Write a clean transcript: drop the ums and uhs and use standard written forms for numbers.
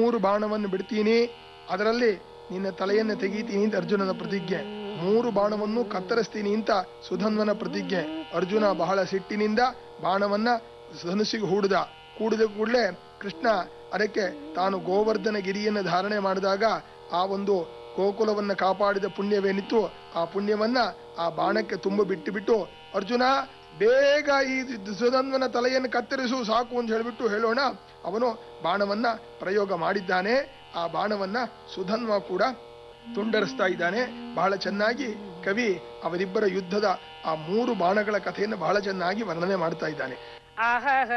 3 ಬಾಣವನ್ನು ಬಿಡ್ತೀನಿ, ಅದರಲ್ಲಿ ನಿನ್ನ ತಲೆಯನ್ನು ತೆಗೀತೀನಿ ಅಂತ ಅರ್ಜುನನ ಪ್ರತಿಜ್ಞೆ. 3 ಬಾಣವನ್ನು ಕತ್ತರಿಸ್ತೀನಿ ಅಂತ ಸುಧನ್ವನ ಪ್ರತಿಜ್ಞೆ. ಅರ್ಜುನ ಬಹಳ ಸಿಟ್ಟಿನಿಂದ ಬಾಣವನ್ನ ಧನುಸ್ಸಿಗೆ ಕೂಡಿದ ಕೂಡಲೇ ಕೃಷ್ಣ ಅದಕ್ಕೆ ತಾನು ಗೋವರ್ಧನ ಗಿರಿಯನ್ನು ಧಾರಣೆ ಮಾಡಿದಾಗ ಆ ಒಂದು ಗೋಕುಲವನ್ನ ಕಾಪಾಡಿದ ಪುಣ್ಯವೇನಿತ್ತು, ಆ ಪುಣ್ಯವನ್ನ ಆ ಬಾಣಕ್ಕೆ ತುಂಬ ಬಿಟ್ಟು ಅರ್ಜುನ ಬೇಗ ಈ ಸುಧನ್ವನ ತಲೆಯನ್ನು ಕತ್ತರಿಸು ಸಾಕು ಅಂತ ಹೇಳ್ಬಿಟ್ಟು ಹೇಳೋಣ. ಅವನು ಬಾಣವನ್ನ ಪ್ರಯೋಗ ಮಾಡಿದ್ದಾನೆ. ಆ ಬಾಣವನ್ನ ಸುಧನ್ವ ಕೂಡ ತುಂಡರಿಸ್ತಾ ಇದ್ದಾನೆ. ಬಹಳ ಚೆನ್ನಾಗಿ ಕವಿ ಅವರಿಬ್ಬರ ಯುದ್ಧದ ಆ 3 ಬಾಣಗಳ ಕಥೆಯನ್ನು ಬಹಳ ಚೆನ್ನಾಗಿ ವರ್ಣನೆ ಮಾಡ್ತಾ ಇದ್ದಾನೆ.